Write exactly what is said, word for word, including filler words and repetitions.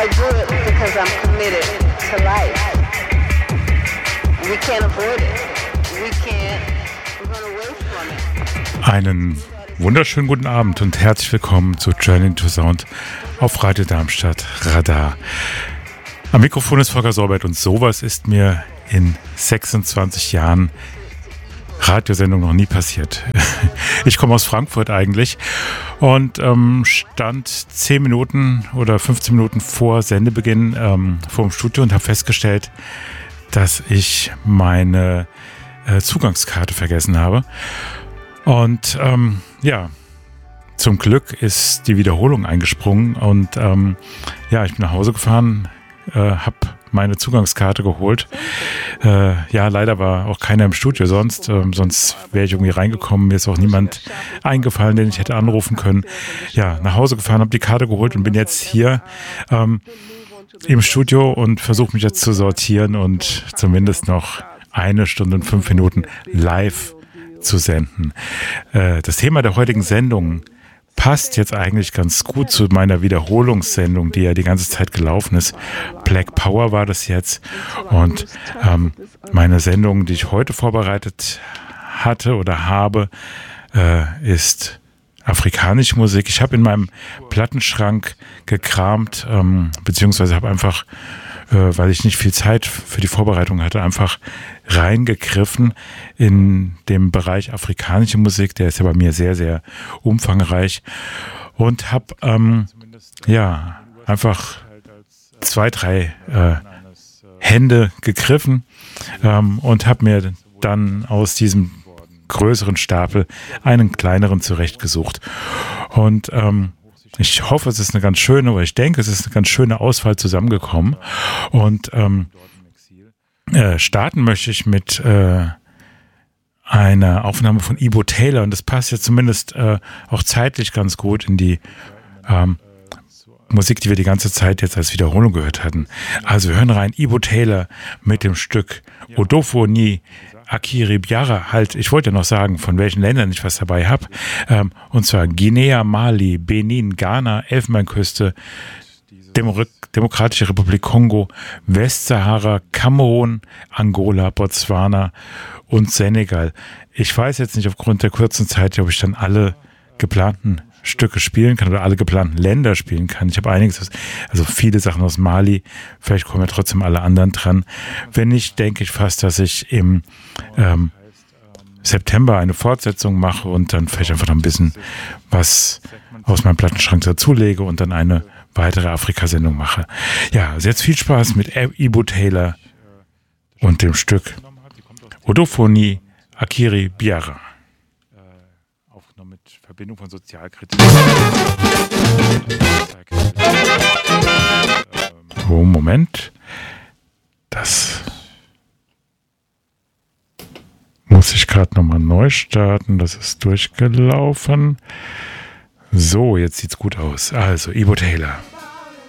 do it because I'm committed to life. We can't avoid it. We can't run away from it. Einen wunderschönen guten Abend und herzlich willkommen zu Journey to Sound auf Radio Darmstadt Radar. Am Mikrofon ist Volker Sorbert und sowas ist mir in sechsundzwanzig Jahren Radiosendung noch nie passiert. Ich komme aus Frankfurt eigentlich und ähm, stand zehn Minuten oder fünfzehn Minuten vor Sendebeginn ähm, vor dem Studio und habe festgestellt, dass ich meine äh, Zugangskarte vergessen habe. Und ähm, ja, zum Glück ist die Wiederholung eingesprungen und ähm, ja, ich bin nach Hause gefahren, äh, habe meine Zugangskarte geholt. Äh, ja, leider war auch keiner im Studio sonst, ähm, sonst wäre ich irgendwie reingekommen. Mir ist auch niemand eingefallen, den ich hätte anrufen können. Ja, nach Hause gefahren, habe die Karte geholt und bin jetzt hier ähm, im Studio und versuche mich jetzt zu sortieren und zumindest noch eine Stunde und fünf Minuten live zu senden. Äh, das Thema der heutigen Sendung passt jetzt eigentlich ganz gut zu meiner Wiederholungssendung, die ja die ganze Zeit gelaufen ist. Black Power war das jetzt. Und ähm, meine Sendung, die ich heute vorbereitet hatte oder habe, äh, ist afrikanische Musik. Ich habe in meinem Plattenschrank gekramt, ähm, beziehungsweise habe einfach, äh, weil ich nicht viel Zeit für die Vorbereitung hatte, einfach reingegriffen in den Bereich afrikanische Musik. Der ist ja bei mir sehr, sehr umfangreich und habe ähm, ja einfach zwei, drei äh, Hände gegriffen ähm, und habe mir dann aus diesem größeren Stapel einen kleineren zurechtgesucht. Und ähm, ich hoffe, es ist eine ganz schöne, oder ich denke, es ist eine ganz schöne Auswahl zusammengekommen. Und ähm, äh, starten möchte ich mit äh, einer Aufnahme von Ibo Taylor. Und das passt ja zumindest äh, auch zeitlich ganz gut in die ähm, Musik, die wir die ganze Zeit jetzt als Wiederholung gehört hatten. Also wir hören rein Ibo Taylor mit dem Stück Odofo ni Akiri Biara, halt, ich wollte noch sagen, von welchen Ländern ich was dabei habe. Ähm, und zwar Guinea, Mali, Benin, Ghana, Elfenbeinküste, Demo- Demokratische Republik Kongo, Westsahara, Kamerun, Angola, Botswana und Senegal. Ich weiß jetzt nicht aufgrund der kurzen Zeit, ob ich dann alle geplanten Stücke spielen kann oder alle geplanten Länder spielen kann. Ich habe einiges, also viele Sachen aus Mali, vielleicht kommen ja trotzdem alle anderen dran. Wenn nicht, denke ich fast, dass ich im ähm, September eine Fortsetzung mache und dann vielleicht einfach noch ein bisschen was aus meinem Plattenschrank dazulege und dann eine weitere Afrika-Sendung mache. Ja, also jetzt viel Spaß mit Ibo Taylor und dem Stück Odofo ni Akiri Biara. Mit Verbindung von Sozialkritik. Oh, Moment. Das muss ich gerade nochmal neu starten. Das ist durchgelaufen. So, jetzt sieht's gut aus. Also, Ibo Taylor.